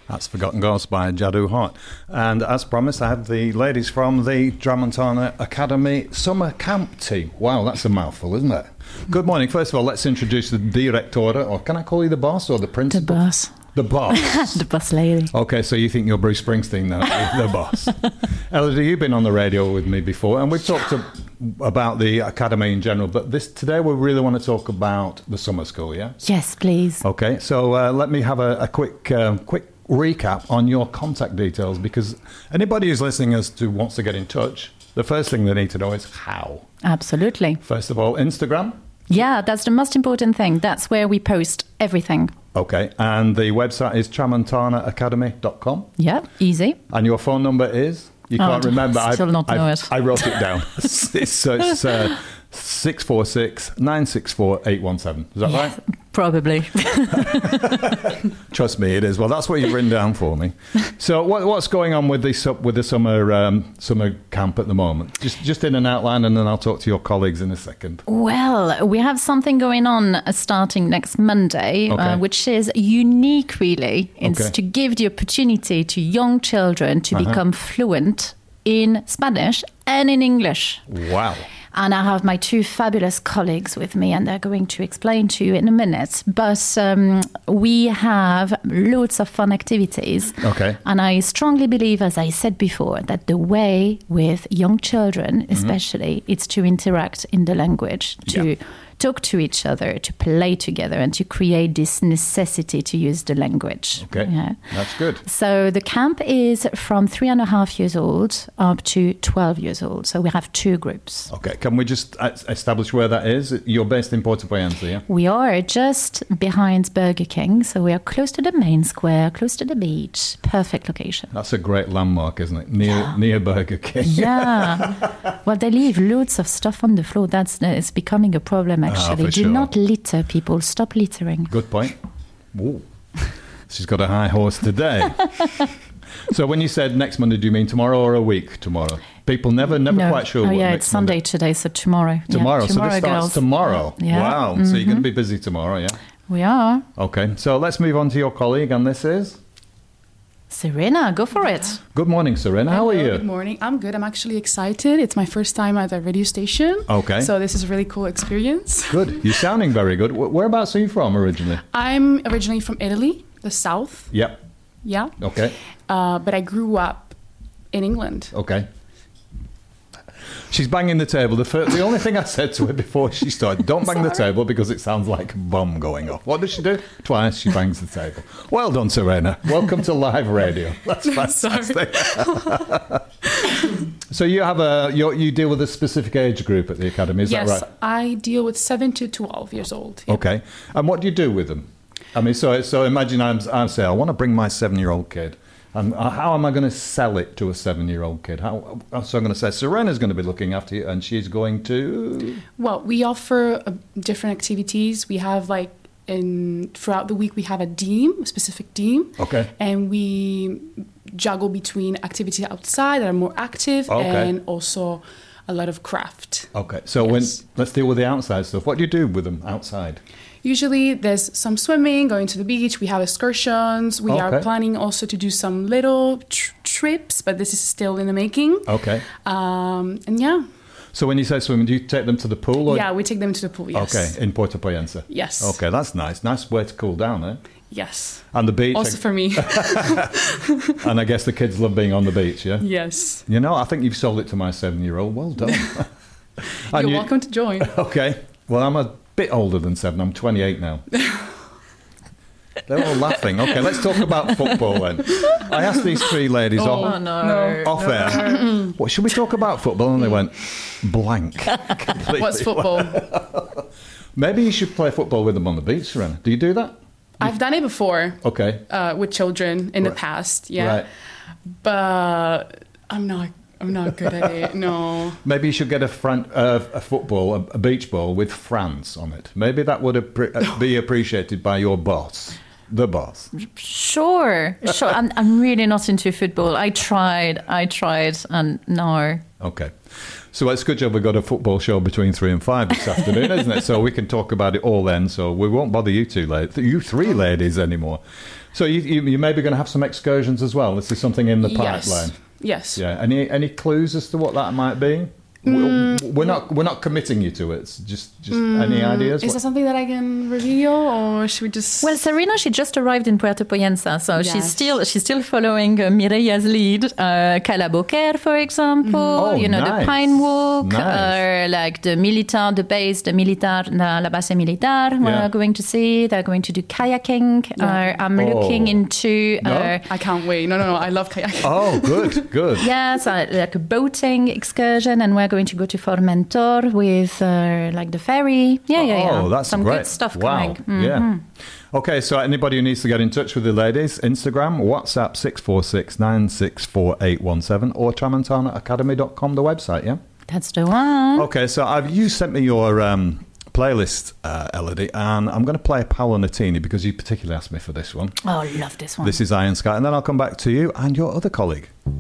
That's Forgotten Ghosts by Jadoo Hart. And as promised, I have the ladies from the Tramontana Academy Summer Camp team. Wow, that's a mouthful, isn't it? Good morning. First of all, let's introduce the directora, or can I call you the boss or the principal? The boss. The boss. The boss lady. Okay, so you think you're Bruce Springsteen now, the boss. Elodie, you've been on the radio with me before, and we've talked about the academy in general, but today we really want to talk about the summer school, yeah? Yes, please. Okay, so let me have a quick recap on your contact details, because anybody who's listening wants to get in touch, the first thing they need to know is how. Absolutely. First of all, Instagram? Yeah, that's the most important thing. That's where we post everything. Okay, and the website is tramontanaacademy.com? Yeah, easy. And your phone number is? You can't remember. I still not know it. I wrote it down. It's 646 964 817. Is that right? Probably. Trust me, it is. Well, that's what you've written down for me. So, what's going on with the summer camp at the moment? Just in an outline, and then I'll talk to your colleagues in a second. Well, we have something going on starting next Monday, which is unique, really. It's to give the opportunity to young children to become fluent in Spanish and in English. Wow. And I have my two fabulous colleagues with me, and they're going to explain to you in a minute. But we have loads of fun activities. Okay. And I strongly believe, as I said before, that the way with young children, especially, it's to interact in the language, to talk to each other, to play together, and to create this necessity to use the language. Okay, that's good. So the camp is from 3.5 years old up to 12 years old. So we have two groups. Okay, can we just establish where that is? You're based in Puerto Payensa, yeah? We are just behind Burger King. So we are close to the main square, close to the beach. Perfect location. That's a great landmark, isn't it? Near Burger King. Yeah. Well, they leave loads of stuff on the floor. It's becoming a problem, actually. Do not litter, people. Stop littering. Good point. Ooh. She's got a high horse today. So when you said next Monday, do you mean tomorrow or a week tomorrow? People never quite sure. Oh, yeah, it's Sunday Monday. Today, so tomorrow. Tomorrow. Yeah, So this starts girls. tomorrow. Yeah. Wow. So you're going to be busy tomorrow, yeah? We are. Okay. So let's move on to your colleague, and this is? Serena, go for it. Good morning, Serena. How are you? Good morning. I'm good. I'm actually excited. It's my first time at a radio station. Okay. So this is a really cool experience. Good. You're sounding very good. Whereabouts are you from originally? I'm originally from Italy, the south. Yep. Yeah. Okay. But I grew up in England. Okay. She's banging the table. The only thing I said to her before she started, don't bang the table because it sounds like a bomb going off. What does she do? Twice she bangs the table. Well done, Serena. Welcome to live radio. That's fantastic. So you have you deal with a specific age group at the academy, is that right? Yes, I deal with 7 to 12 years old. Yeah. Okay. And what do you do with them? I mean, so imagine I say, I want to bring my 7-year-old kid. And how am I going to sell it to a 7-year-old kid? So I'm going to say, Serena's going to be looking after you, and she's going to... Well, we offer different activities. We have throughout the week, we have a specific theme. Okay. And we juggle between activities outside that are more active and also a lot of craft. Okay. So let's deal with the outside stuff. What do you do with them outside? Usually there's some swimming, going to the beach. We have excursions. We are planning also to do some little trips, but this is still in the making. Okay. And yeah. So when you say swimming, do you take them to the pool? Or? Yeah, we take them to the pool, yes. Okay, in Puerto Payensa? Yes. Okay, that's nice. Nice way to cool down, eh? Yes. And the beach? Also for me. And I guess the kids love being on the beach, yeah? Yes. You know, I think you've sold it to my 7-year-old. Well done. You're welcome to join. Okay. Well, I'm a bit older than 7. I'm 28 now. They're all laughing. Okay, let's talk about football then. I asked these three ladies off air. What should we talk about football? And they went blank. What's football? Maybe you should play football with them on the beach, Serena. Do you do that? I've done it before. Okay. With children in the past, yeah. Right. But I'm not good at it. No. Maybe you should get a beach ball with France on it. Maybe that would be appreciated by your boss, the boss. Sure. I'm really not into football. I tried, and no. Okay. So it's a good job we've got a football show between 3 and 5 this afternoon, isn't it? So we can talk about it all then. So we won't bother you three ladies anymore. So you may be going to have some excursions as well. This is something in the pipeline. Yes. Yeah. Any clues as to what that might be? We're not committing you to it. It's just any ideas? Is that something that I can reveal, or should we just? Well, Serena, she just arrived in Puerto Poyensa, so she's still following Mireya's lead. Cala Boquer, for example, the Pine Walk, like the Militar, the base, the Militar, la base militar. We're going to see. They're going to do kayaking. I'm looking into. I can't wait. No, I love kayaking. Oh, good. Yes, like a boating excursion, and we're going to go to Formentor with like the ferry. Oh, that's some great. Good stuff coming. Mm-hmm. Yeah. Okay, so anybody who needs to get in touch with the ladies, Instagram, WhatsApp 646964817 or tramontanaacademy.com, the website, yeah? That's the one. Okay, so you sent me your playlist, Elodie, and I'm going to play Paolo Nutini because you particularly asked me for this one. Oh, I love this one. This is Iron Sky, and then I'll come back to you and your other colleague.